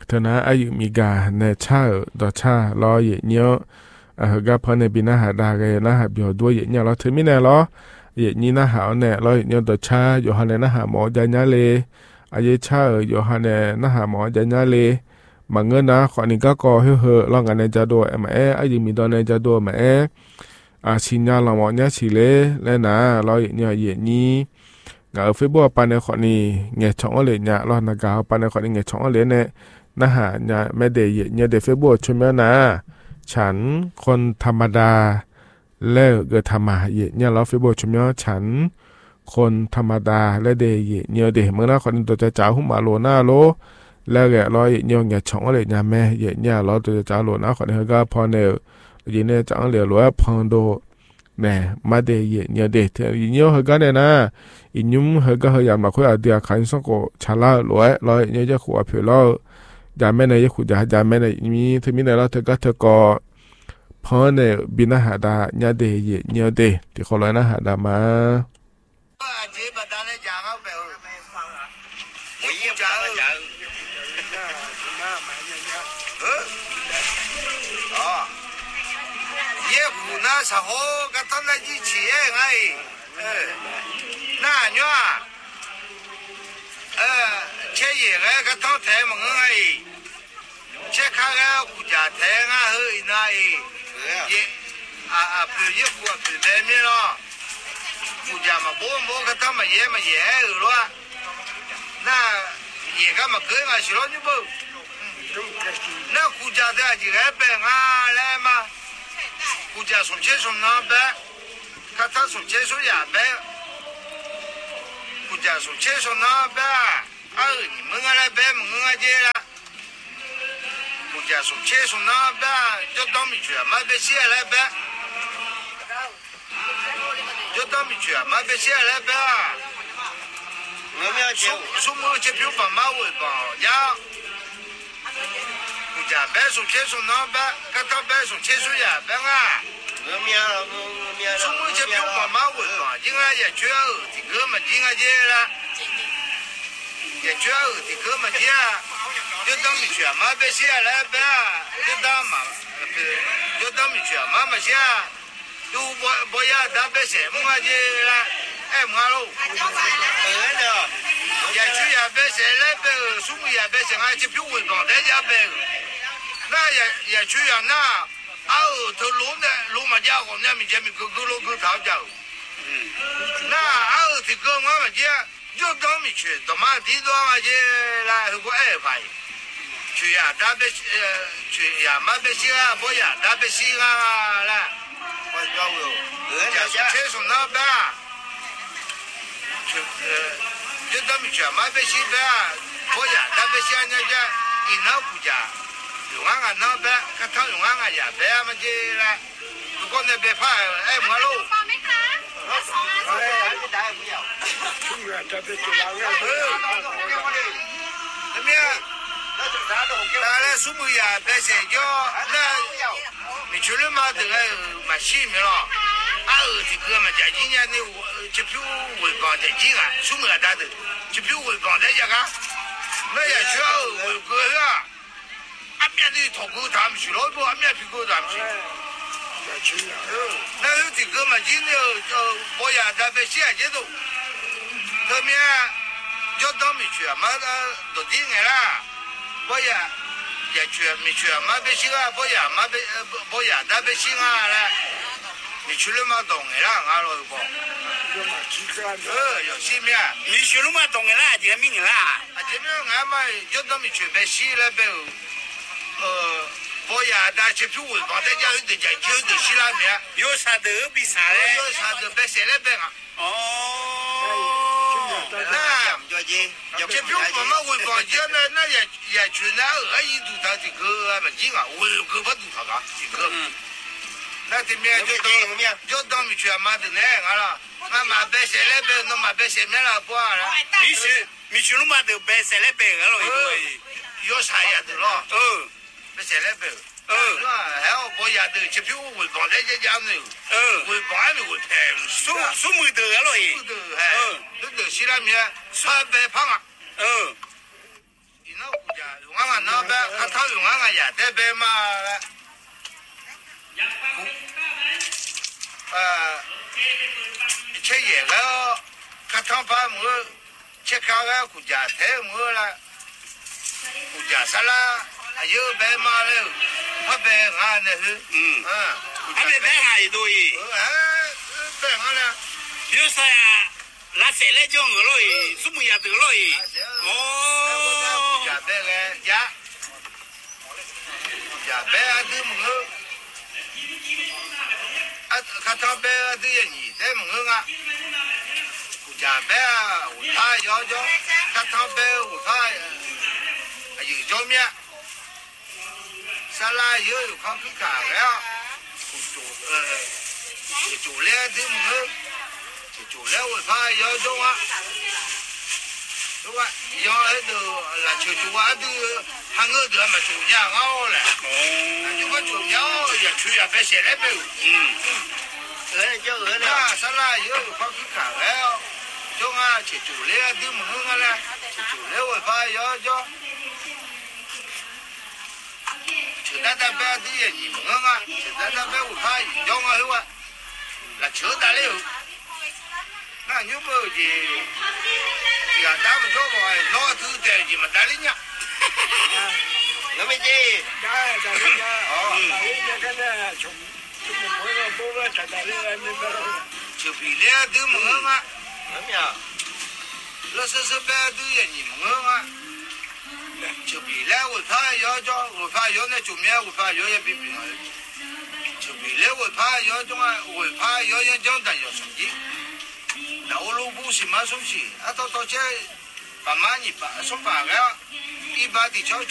เธอนะอายุมีกาในชาดอชารอเยเนียวก็พอในบินาหาดาเกนะหาบิวด้วยเยเนียวเราเธอไม่แน่หรอเยนี่นะหาเนี่ยรอเยเนียวดอชาอยู่หันเนี่ยนะหาหมอใจญาเลอายุชาอยู่หันเนี่ยนะหาหมอใจญาเลบางเงินนะขอนี่ก็ก่อเฮ้อลองกันในจะด้วยแม่อายุมีตอนในจะด้วยแม่ชิญญาเราหมอเนี่ยสิเลแล้วนะรอเยเนียวเยนี่งาเฟบัวปานในขอนี้เงยช่องเลยเนี่ยรอนากาปานในขอนี้เงยช่องเลยเนี่ยนะหาเนี่ยแม่เดย์เนี่ยเดเฟบัวชมนะฉันคนธรรมดาแล้วเกิดธรรมะเนี่ยเราเฟบัวชมฉันคนธรรมดาและเดย์เนี่ยเดเมื่อนะขอนี้ตัวจะจ้าหุ่มมาโลน่าโลแล้วแกรอยเนี่ยเงยช่องเลยเนี่ยแม่เนี่ยเราตัวจะจ้าโลน่าขอนี้ก็พอเนี่ยยินเนี่ยจ้าเหลือหรือว่าพองโดเนี่ยมาเดย์เนี่ยเดย์เนี่ยเขาก็เนี่ยนะอินุมเขาก็เขาอยากมาคุยอะไรเดียวขันสกชาลาลอยลอยเนี่ยจะขัวเผื่อเราอยากแม่ในยังขุดอยากแม่ในมีเธอมีในเราเธอก็เธอก็พอเนี่ยบินหาดาเนี่ยเดย์เนี่ยเดย์ที่เขาลอยนะหาดามา那时候跟他那一起哎，那女啊，前一个跟他台门哎，前看个国家台啊后那哎，也不一国不外面了，国家嘛不跟他们也了，那一个嘛跟俺学了你不，那国家台就爱办啊来嘛。国家从前从哪办？看他从前从哪办？国家从前从哪办？你们来办，我来接了。国家从前从哪办？就当没去，没别写来办。就当没去，没别写来办。我们要接，什么接票帮马尾帮呀？国家办从前从哪办？看他办从前从哪办啊？什么接票帮马尾帮？应该也绝了，这个嘛应该接了，也绝了，这个嘛接了，就当没去，没别写来办，就当嘛，就当没去，没写，都不要当别写，我接了，哎，我喽，也去也别写来办，什么也别写，俺接票尾帮在家办。那也去呀，那头路嘛家伙，那没见没路吵架。那这个我们家就当没去，他妈地多嘛去来个爱发去呀，大别去呀，没别西啊，不呀，大别西啊来。我叫我，去从那边，去就当没去，没别西边，不呀，大别西那家一闹不家。用俺那边，看他用俺家边嘛去了，如果那边怕哎么喽？怎么样？大来什么呀？别睡觉，那你去了嘛？这个嘛细没了。这个嘛，这今年的这票回港在几个？什么大的？这票回港在几个？那也需要回个呀。俺面的头沟他们去了不？俺面屁股他们去。那有这个嘛？今天我也在被写这都，后面叫他们去，嘛都定了，我也去没去，嘛被写啊，我也在被写啊了，你去了嘛懂了，俺老公。有些面， 你去了嘛懂了，这个命啦。 这边俺嘛叫他们去被写了被。我呀，那去票尾帮在家有的家就的西拉面， 有啥都比啥嘞？ 有啥都别写来别啊。 哦， 那这票帮嘛尾帮家那也去那2亿多他这个嘛几啊，我个不多他个这个。那这面就当没去嘛的那个了，俺嘛别写来别，那嘛别写面了不啊了。 你去了嘛都别写来别个了， 有啥呀的了？别写来别。还要我也都这票尾帮在这家呢。尾帮还没尾拍， 什么得了耶？ 都西拉面，穿白胖啊。你那国家用俺那边。 呀，这边嘛，吃野个，看汤巴么，吃烤个骨架太么了，骨架啥啦？有白嘛了，他白俺那是， 他们白俺一多耶， 白俺了， 比如说呀，那谁来叫我了耶，什么也得了耶， 骨架白个呀，骨架白俺都么。看他白的也你在门啊，顾家白啊，我他要叫看他白我他有叫面，沙拉有看去干了，就来的门，就来我他要叫啊，对吧？要都那就啊都还我得嘛就养好了，如果就养也去也别写来呗，那啥啦，有快去看了，叫俺去做来都没俺了，去做来我怕要叫，去那边的也你没俺，去那边我怕叫俺去哇，那去哪里有？那你不的，呀，咱们做吧，老头在你们哪里呢？ 我们这， 就比来都没俺，那是白都也你没俺，就比来我怕要叫，我怕要那酒面，我怕要也比别人，就比来我怕要叫啊，我怕要也讲的要手机，那我路不是买手机，啊到这，把妈你把送把个，一把的交。